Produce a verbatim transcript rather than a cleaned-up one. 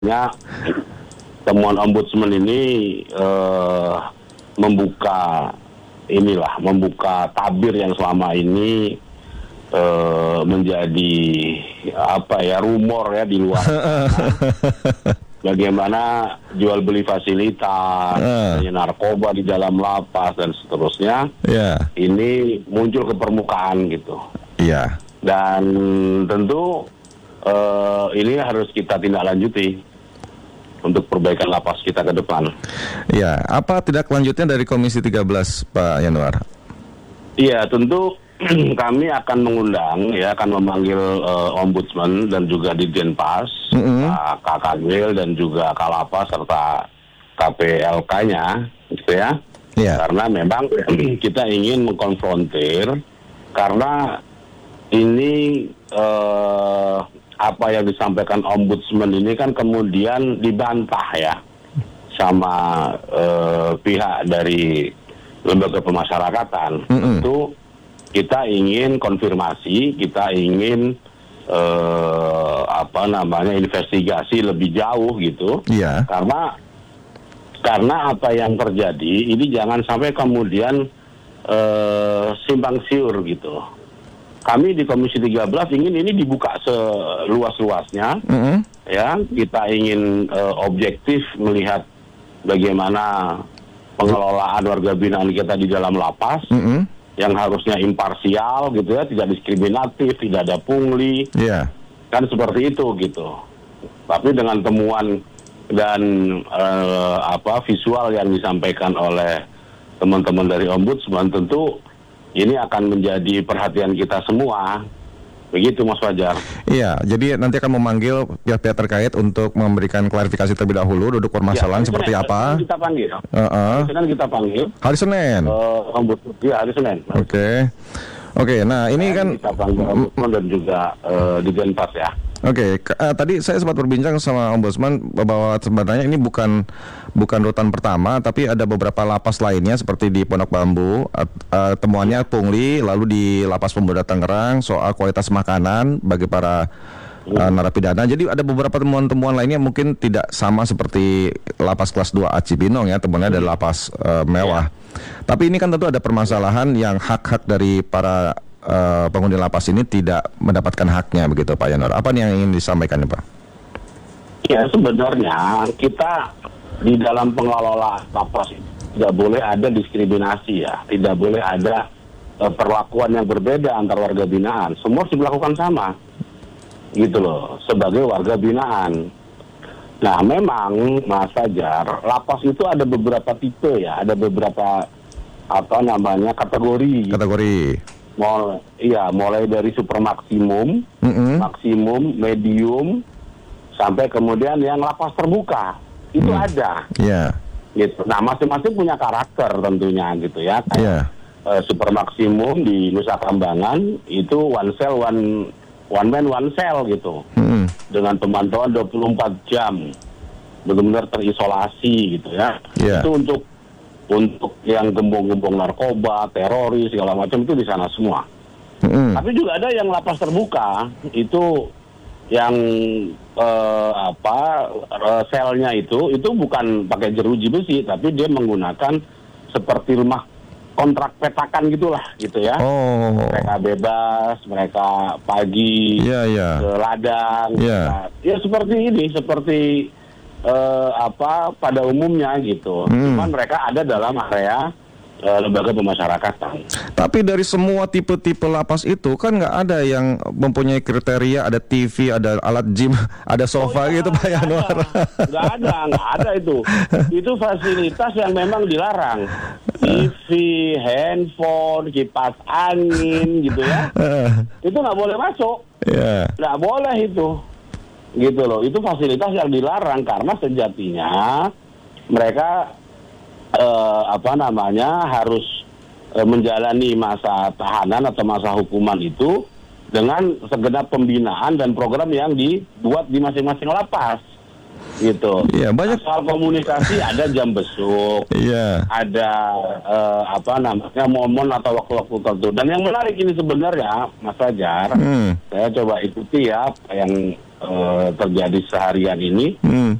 Ya, temuan ombudsman ini eh, membuka inilah, membuka tabir yang selama ini eh, menjadi apa ya rumor ya di luar. Bagaimana jual beli fasilitas, uh. narkoba di dalam lapas dan seterusnya. Yeah. Ini muncul ke permukaan gitu. Iya. Yeah. Dan tentu uh, ini harus kita tindak lanjuti untuk perbaikan lapas kita ke depan. Iya, apa tindak lanjutnya dari Komisi tiga belas, Pak Yanuar? Iya, tentu kami akan mengundang, ya, akan memanggil uh, ombudsman dan juga Dirjenpas, mm-hmm. uh, K K Gwil dan juga Kalapas serta K P L K-nya, gitu ya. Yeah. Karena memang kita ingin mengkonfrontir, karena ini uh, apa yang disampaikan ombudsman ini kan kemudian dibantah ya sama uh, pihak dari lembaga pemasyarakatan. Mm-hmm. Tentu kita ingin konfirmasi, kita ingin uh, apa namanya investigasi lebih jauh gitu. Yeah. Karena karena apa yang terjadi ini jangan sampai kemudian uh, simpang siur gitu. Kami di Komisi tiga belas ingin ini dibuka seluas-luasnya, mm-hmm. ya. Kita ingin uh, objektif melihat bagaimana pengelolaan warga binaan kita di dalam lapas, mm-hmm. yang harusnya imparsial gitu ya, tidak diskriminatif, tidak ada pungli, yeah. kan seperti itu gitu. Tapi dengan temuan dan uh, apa visual yang disampaikan oleh teman-teman dari ombudsman, tentu ini akan menjadi perhatian kita semua. Begitu, Mas Fajar. Iya, jadi nanti akan memanggil pihak-pihak terkait untuk memberikan klarifikasi terlebih dahulu, duduk permasalahan ya, seperti Senin, apa. Hari kita panggil. Uh-uh. Hari Senin kita panggil. Hari Senin? Uh, ombudsman, ya hari Senin. Oke. Okay. Oke, okay, nah ini kan kita panggil ombudsman dan juga uh, Dirjenpas ya. Oke, okay, uh, tadi saya sempat berbincang sama ombudsman bahwa sebenarnya ini bukan bukan rutan pertama, tapi ada beberapa lapas lainnya seperti di Pondok Bambu, uh, uh, temuannya pungli, lalu di Lapas Pemuda Tangerang soal kualitas makanan bagi para uh, narapidana. Jadi ada beberapa temuan-temuan lainnya mungkin tidak sama seperti lapas kelas dua A Cibinong ya, temuannya ada lapas uh, mewah. Tapi ini kan tentu ada permasalahan yang hak-hak dari para Uh, penghuni lapas ini tidak mendapatkan haknya, begitu Pak Yanuar. Apa nih yang ingin disampaikan nih Pak? Ya, sebenarnya kita di dalam pengelola lapas tidak boleh ada diskriminasi ya, tidak boleh ada uh, perlakuan yang berbeda antar warga binaan. Semua harus dilakukan sama, gitu loh, sebagai warga binaan. Nah, memang Mas Fajar, lapas itu ada beberapa tipe ya, ada beberapa apa namanya kategori. Kategori. Mulai, iya, mulai dari super maksimum, mm-hmm. maksimum, medium, sampai kemudian yang lapas terbuka itu mm. ada. Iya. Yeah. Gitu. Nah, masing-masing punya karakter tentunya gitu ya. Kayak yeah. uh, super maksimum di Nusa Kambangan itu one cell one one man one cell gitu, mm-hmm. dengan pemantauan dua puluh empat jam, benar-benar terisolasi gitu ya. Yeah. Itu untuk untuk yang gembong-gembong narkoba, teroris, segala macam itu di sana semua. Mm. Tapi juga ada yang lapas terbuka, itu yang eh, apa selnya itu itu bukan pakai jeruji besi, tapi dia menggunakan seperti rumah kontrak petakan gitulah, gitu ya. Oh. Mereka bebas, mereka pagi yeah, yeah. ke ladang, yeah. ya seperti ini, seperti Uh, apa pada umumnya gitu, hmm. cuman mereka ada dalam area uh, lembaga pemasyarakatan. Tapi dari semua tipe-tipe lapas itu kan nggak ada yang mempunyai kriteria, ada T V, ada alat gym, ada sofa oh, gitu ya, Pak Yanuar. Nggak ada, nggak ada itu. Itu fasilitas yang memang dilarang. T V, handphone, kipas angin gitu ya. Itu nggak boleh masuk. Yeah. Nggak boleh itu. Gitu loh, itu fasilitas yang dilarang karena sejatinya mereka eh, apa namanya harus eh, menjalani masa tahanan atau masa hukuman itu dengan segenap pembinaan dan program yang dibuat di masing-masing lapas. gitu. Iya, banyak. Nah, soal komunikasi ada jam besuk, iya, ada uh, apa namanya momen atau waktu-waktu tertentu. Dan yang menarik ini sebenarnya, Mas Fajar, hmm. saya coba ikuti ya apa yang uh, terjadi seharian ini. Hmm.